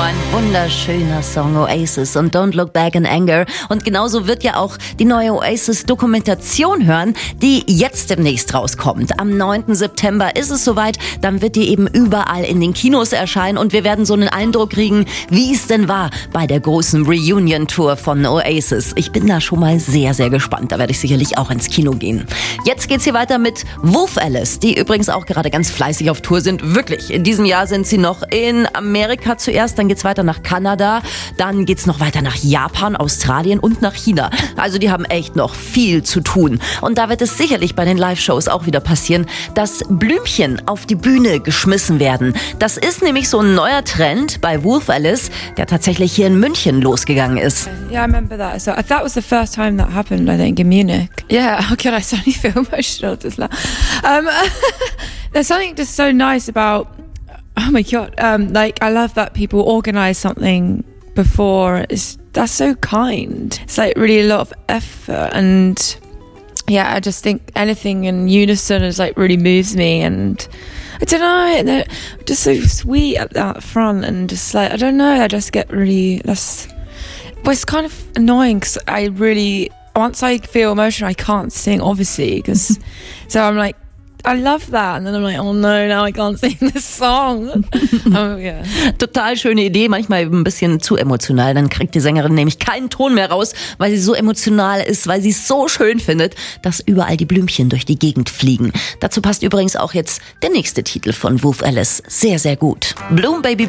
ein wunderschöner Song, Oasis und Don't Look Back in Anger. Und genauso wird ja auch die neue Oasis-Dokumentation hören, die jetzt demnächst rauskommt. Am 9. September ist es soweit, dann wird die eben überall in den Kinos erscheinen und wir werden so einen Eindruck kriegen, wie es denn war bei der großen Reunion-Tour von Oasis. Ich bin da schon mal sehr, sehr gespannt. Da werde ich sicherlich auch ins Kino gehen. Jetzt geht's hier weiter mit Wolf Alice, die übrigens auch gerade ganz fleißig auf Tour sind. Wirklich, in diesem Jahr sind sie noch in Amerika zuerst, dann geht's weiter nach Kanada, dann geht's noch weiter nach Japan, Australien und nach China. Also die haben echt noch viel zu tun. Und da wird es sicherlich bei den Live-Shows auch wieder passieren, dass Blümchen auf die Bühne geschmissen werden. Das ist nämlich so ein neuer Trend bei Wolf Alice, der tatsächlich hier in München losgegangen ist. Yeah, I remember that. So that was the first time that happened, I think, in Munich. Yeah, oh God, I suddenly feel emotional just now. There's something just so nice about, oh my God, like I love that people organize something before. That's so kind. It's like really a lot of effort, and yeah, I just think anything in unison is like really moves me, and I don't know, they're just so sweet at that front, and just like, I don't know, I just get really, but it's kind of annoying because once I feel emotional, I can't sing, obviously, because so I'm like, I love that. And then I'm like, oh no, now I can't sing this song. Oh, yeah. Total schöne Idee, manchmal ein bisschen zu emotional. Dann kriegt die Sängerin nämlich keinen Ton mehr raus, weil sie so emotional ist, weil sie es so schön findet, dass überall die Blümchen durch die Gegend fliegen. Dazu passt übrigens auch jetzt der nächste Titel von Wolf Alice sehr, sehr gut. Bloom Baby